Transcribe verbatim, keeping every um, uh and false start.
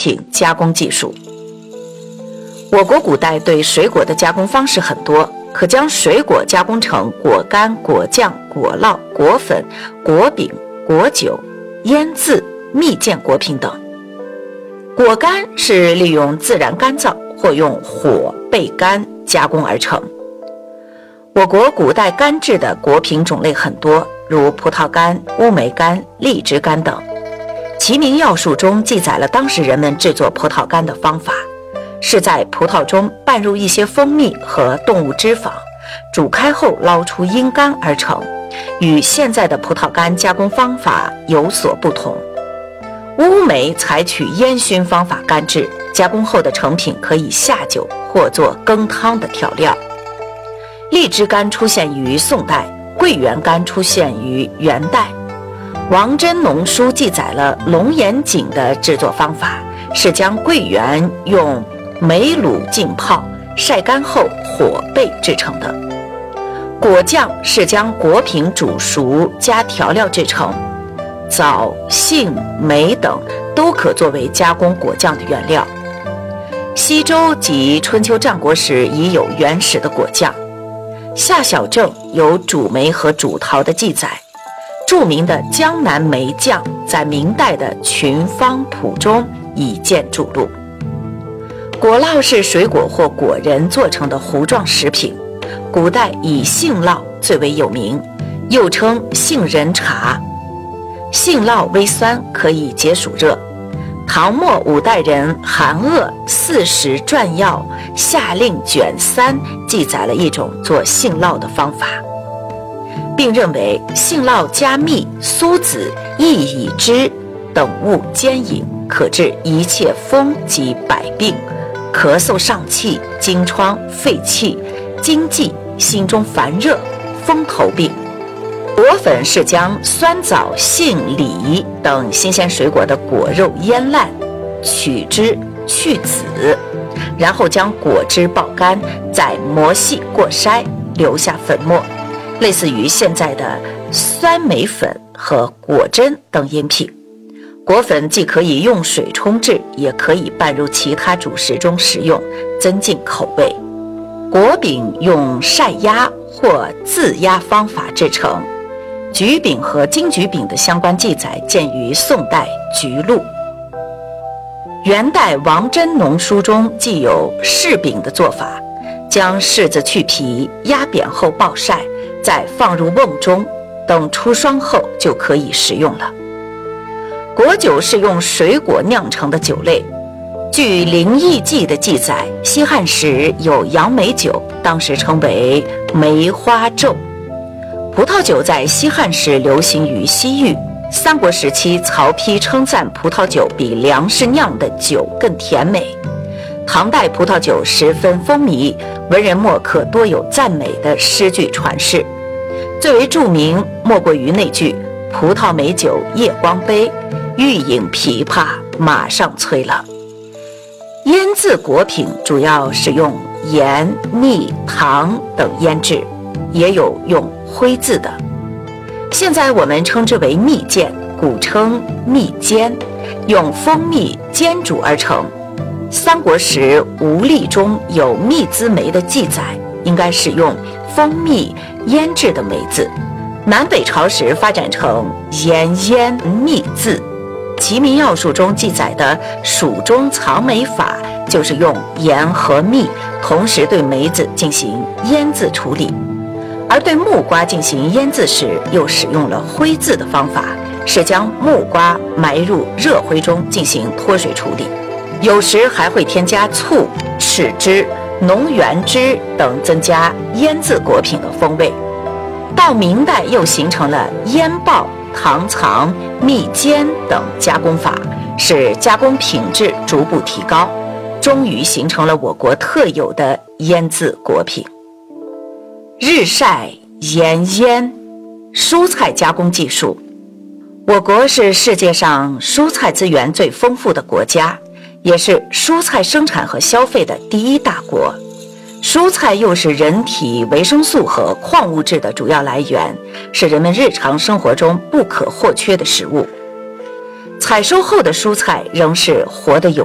品加工技术。我国古代对水果的加工方式很多，可将水果加工成果干、果酱、果酪、果粉、果饼、果酒、腌渍、蜜饯果品等。果干是利用自然干燥或用火焙干加工而成。我国古代干制的果品种类很多，如葡萄干、乌梅干、荔枝干等。《齐民要术》中记载了当时人们制作葡萄干的方法，是在葡萄中拌入一些蜂蜜和动物脂肪，煮开后捞出阴干而成，与现在的葡萄干加工方法有所不同。乌梅采取烟熏方法干制，加工后的成品可以下酒或做羹汤的调料。荔枝干出现于宋代，桂圆干出现于元代。王真农书记载了龙眼井的制作方法，是将桂圆用梅卤浸泡，晒干后火焙制成的。果酱是将果品煮熟加调料制成，枣、杏、梅等都可作为加工果酱的原料。西周及春秋战国时已有原始的果酱。夏小正有煮梅和煮桃的记载，著名的江南梅酱在明代的《群芳谱》中已见注录。果酪是水果或果仁做成的糊状食品，古代以杏酪最为有名，又称杏仁茶。杏酪微酸，可以解暑热。唐末五代人韩鄂《四时传要夏令卷三》记载了一种做杏酪的方法，并认为杏酪加蜜、苏子、薏苡汁等物煎饮，可治一切风及百病，咳嗽上气、惊疮、肺气、惊悸、心中烦热、风头病。果粉是将酸枣、杏、李等新鲜水果的果肉腌烂，取汁去籽，然后将果汁爆干，再磨细过筛，留下粉末，类似于现在的酸梅粉和果珍等饮品。果粉既可以用水冲制，也可以拌入其他主食中食用，增进口味。果饼用晒压或自压方法制成，橘饼和金桔饼的相关记载见于宋代《橘录》。元代王真农书中既有柿饼的做法，将柿子去皮，压扁后暴晒，再放入瓮中，等出霜后就可以食用了。果酒是用水果酿成的酒类，据《灵异记》的记载，西汉时有杨梅酒，当时称为梅花咒。葡萄酒在西汉时流行于西域，三国时期曹丕称赞葡萄酒比粮食酿的酒更甜美。唐代葡萄酒十分风靡，文人墨客多有赞美的诗句传世，最为著名莫过于那句“葡萄美酒夜光杯，欲饮琵琶马上催了”。腌渍果品主要是用盐、蜜、糖等腌制，也有用灰渍的，现在我们称之为蜜饯，古称蜜煎，用蜂蜜煎煮而成。三国时吴历中有蜜滋梅的记载，应该是用蜂蜜腌制的梅子。南北朝时发展成盐腌蜜渍。《齐民要术》中记载的蜀中藏梅法，就是用盐和蜜同时对梅子进行腌渍处理，而对木瓜进行腌渍时又使用了灰渍的方法，是将木瓜埋入热灰中进行脱水处理，有时还会添加醋、豉汁、浓原汁等，增加腌渍果品的风味。到明代又形成了腌爆、糖藏、蜜煎等加工法，使加工品质逐步提高，终于形成了我国特有的腌渍果品。日晒、盐腌，蔬菜加工技术。我国是世界上蔬菜资源最丰富的国家，也是蔬菜生产和消费的第一大国。蔬菜又是人体维生素和矿物质的主要来源，是人们日常生活中不可或缺的食物。采收后的蔬菜仍是活得有